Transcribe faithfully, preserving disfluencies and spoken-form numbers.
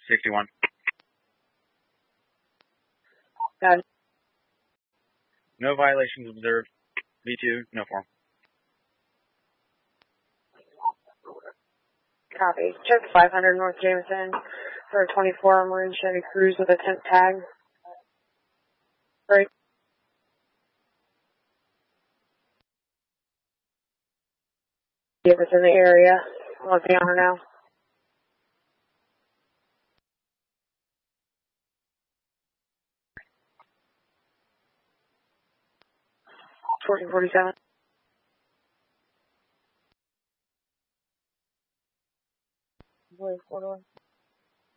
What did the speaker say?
sixty-one. Got it. No violations observed. V two, no form. Copy. Check five hundred North Jameson for a twenty-four Marine Chevy Cruze with a temp tag. Right. If it's in the area, what's the honor now? fourteen forty-seven. Boy, four door.